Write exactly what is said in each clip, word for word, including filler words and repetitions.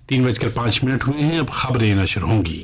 तीन बजकर पांच मिनट हुए हैं। अब खबरें नशर होंगी।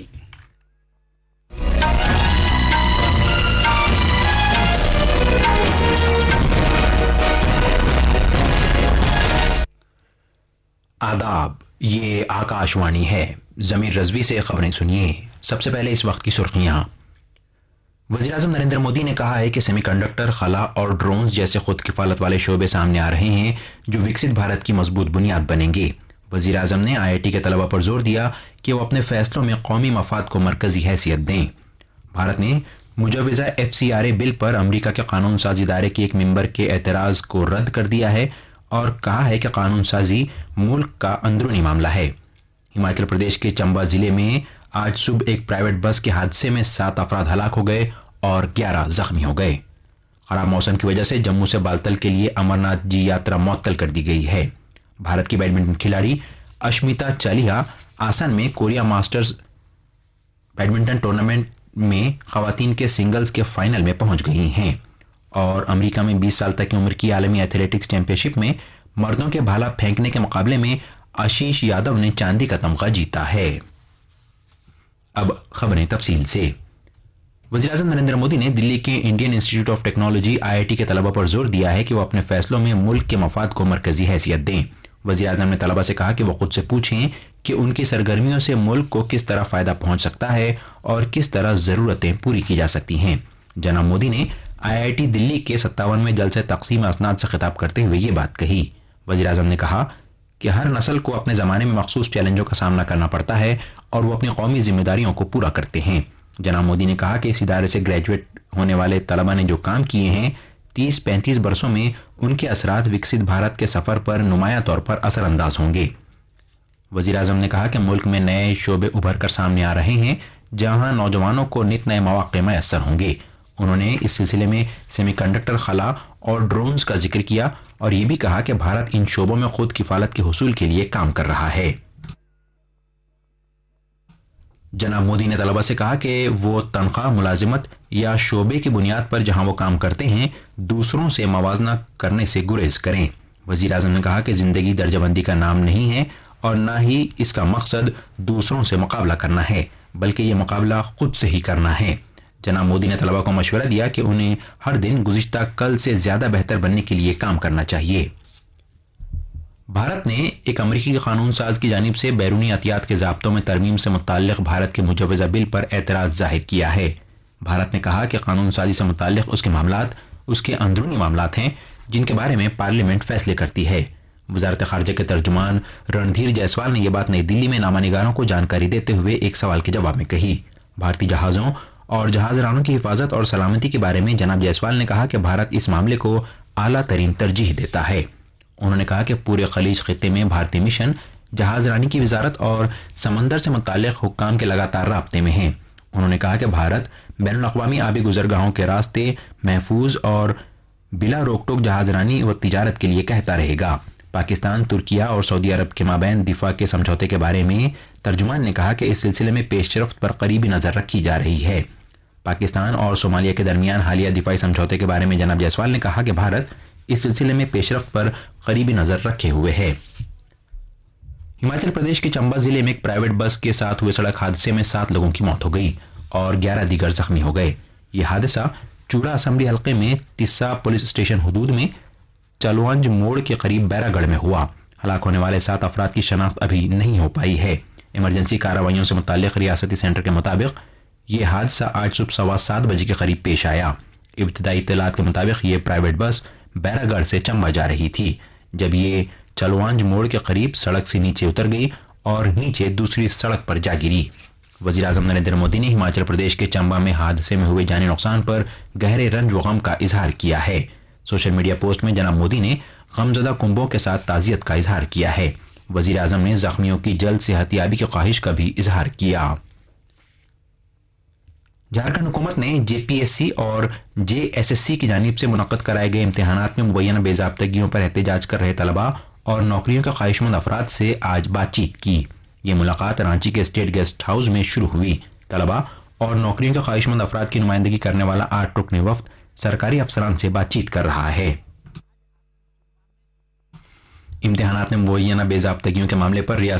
आदाब, ये आकाशवाणी है। जमीर रजवी से खबरें सुनिए। सबसे पहले इस वक्त की सुर्खियां। वज़ीर आज़म नरेंद्र मोदी ने कहा है कि सेमीकंडक्टर, खला और ड्रोन्स जैसे खुद किफालत वाले शोबे सामने आ रहे हैं जो विकसित भारत की मजबूत बुनियाद बनेंगे। वज़ीर आज़म ने आई आई टी के तलबा पर जोर दिया कि वो अपने फैसलों में कौमी मफाद को मरकजी हैसियत दें। भारत ने मुजवज़ा F C R A bill पर अमरीका के कानून साजी इदारे के एक मेंबर के एतराज़ को रद्द कर दिया है और कहा है कि कानून साजी मुल्क का अंदरूनी मामला है। हिमाचल प्रदेश के चंबा जिले में आज सुबह एक प्राइवेट बस के हादसे में सात अफराद हलाक हो गए और ग्यारह जख्मी हो गए। खराब मौसम की वजह से जम्मू से बालतल के लिए अमरनाथ जी यात्रा मुअत्तल कर दी गई है। भारत की बैडमिंटन खिलाड़ी अश्मिता चालिहा आसन में कोरिया मास्टर्स बैडमिंटन टूर्नामेंट में खवातीन के सिंगल्स के फाइनल में पहुंच गई हैं और अमेरिका में बीस साल तक की उम्र की आलमी एथलेटिक्स चैंपियनशिप में मर्दों के भाला फेंकने के मुकाबले में आशीष यादव ने चांदी का तमगा जीता है। अब खबरें तफसील से। वज़ीर आज़म नरेंद्र मोदी ने दिल्ली के Indian institute of technology I I T के तलबा पर जोर दिया है कि वो अपने फैसलों में मुल्क के मफाद को मरकजी हैसियत दें। वज़ीर आज़म ने तलबा से कहा कि वो खुद से पूछें कि उनकी सरगर्मियों से मुल्क को किस तरह फ़ायदा पहुंच सकता है और किस तरह ज़रूरतें पूरी की जा सकती हैं। जनाब मोदी ने आई आई टी दिल्ली के सत्तावनवें जलसे तकसीम असनाद से खिताब करते हुए ये बात कही। वज़ीर आज़म ने कहा कि हर नस्ल को अपने ज़माने में मखसूस चैलेंजों का सामना करना पड़ता है और वो अपनी कौमी जिम्मेदारियों को पूरा करते हैं। जनाब मोदी ने कहा कि इस इदारे से ग्रेजुएट होने वाले तलबा ने जो काम किए हैं, तीस पैंतीस बरसों में उनके असरात विकसित भारत के सफ़र पर नुमायां तौर पर असरअंदाज होंगे। वज़ीर आज़म ने कहा कि मुल्क में नए शोबे उभर कर सामने आ रहे हैं जहां नौजवानों को नित नए मौक़े मैसर होंगे। उन्होंने इस सिलसिले में सेमीकंडक्टर, खला और ड्रोन्स का जिक्र किया और ये भी कहा कि भारत इन शोबों में खुद किफालत के हुसूल के लिए काम कर रहा है। जनाब मोदी ने तलबा से कहा कि वो तनख्वाह, मुलाजिमत या शोबे की बुनियाद पर जहां वो काम करते हैं दूसरों से मवाजना करने से गुरेज करें। वज़ीर आज़म ने कहा कि ज़िंदगी दर्जाबंदी का नाम नहीं है और ना ही इसका मकसद दूसरों से मुकाबला करना है, बल्कि ये मुकाबला खुद से ही करना है। जनाब मोदी ने तलबा को मशवरा दिया कि उन्हें हर दिन गुज़िश्ता कल से ज़्यादा बेहतर बनने के लिए काम करना चाहिए। भारत ने एक अमरीकी कानून साज की जानिब से बैरूनी अतियात के ज़ाब्तों में तरमीम से मुताल्लिक़ भारत के मुजवज़ा बिल पर एतराज़ ज़ाहिर किया है। भारत ने कहा कि कानून साजी से मुताल्लिक़ उसके मामलात उसके अंदरूनी मामलात हैं जिनके बारे में पार्लियामेंट फैसले करती है। वज़ारत ख़ारजा के तर्जुमान रणधीर जायसवाल ने यह बात नई दिल्ली में नामानिगारों को जानकारी देते हुए एक सवाल के जवाब में कही। भारतीय जहाज़ों और जहाज़रानों की हिफाजत और सलामती के बारे में जनाब जायसवाल ने कहा कि भारत इस मामले को आला तरीन तरजीह देता है। उन्होंने कहा कि पूरे खलीज खित्ते में भारतीय मिशन, जहाज़रानी की वजारत और समंदर से मुताल्लिक़ हुक्काम के लगातार राब्ते में हैं। उन्होंने कहा कि भारत बैनुल अक़वामी आबी गुज़रगाहों के रास्ते महफूज और बिला रोक टोक जहाज़रानी व तिजारत के लिए कहता रहेगा। पाकिस्तान, तुर्किया और सऊदी अरब के माबैन दिफा के समझौते के बारे में तर्जुमान ने कहा कि इस सिलसिले में पेशरफ्त पर करीबी नज़र रखी जा रही है। पाकिस्तान और सोमालिया के दरमियान हालिया दिफाई समझौते के बारे में जनाब जायसवाल ने कहा कि भारत इस सिलसिले में पेशरफ्त पर करीबी नज़र रखे हुए है। हिमाचल प्रदेश के चंबा जिले में एक प्राइवेट बस के साथ हुए सड़क हादसे में सात लोगों की मौत हो गई और ग्यारह दीगर जख्मी हो गए। यह हादसा चूड़ा असम्बली हल्के में तिस्सा पुलिस स्टेशन हदूद में चलवंज मोड़ के करीब बैरागढ़ में हुआ। हलाक होने वाले सात अफराद की शनाख्त अभी नहीं हो पाई है। इमरजेंसी कार्रवाइयों से मुताल्लिक़ रियासती सेंटर के मुताबिक ये हादसा आज सुबह सवा सात बजे के करीब पेश आया। इब्तदाई इत्तलात के मुताबिक ये प्राइवेट बस बैरागढ़ से चंबा जा रही थी जब ये चलवांज मोड़ के करीब सड़क से नीचे उतर गई और नीचे दूसरी सड़क पर जा गिरी। वज़ीर आज़म नरेंद्र मोदी ने हिमाचल प्रदेश के चंबा में हादसे में हुए जानी नुकसान पर गहरे रंज व गम का इजहार किया है। सोशल मीडिया पोस्ट में जनाब मोदी ने गमज़दा कुंबों के साथ ताज़ियत का इजहार किया है। वज़ीर आज़म ने जख्मियों की जल्द सेहतियाबी की ख्वाहिश का भी इजहार किया। झारखंड हुकूमत ने जे पी एस सी और जे एस एस सी की जानिब से मुनक्कद कराए गए इम्तिहानात में मुबैना बेज़ाब्तगियों पर एहतजाज कर रहे तलबा और नौकरियों के ख्वाहिशमंद अफराद से आज बातचीत की। ये मुलाकात रांची के स्टेट गेस्ट हाउस में शुरू हुई। तलबा और नौकरियों के ख्वाहिशमंद अफराद की नुमाइंदगी करने वाला आठ रुकनी वफ्द सरकारी अफसरान से बातचीत कर रहा है। इम्तिहानात में मुबैना बेज़ाब्तगियों के मामले पर रियासत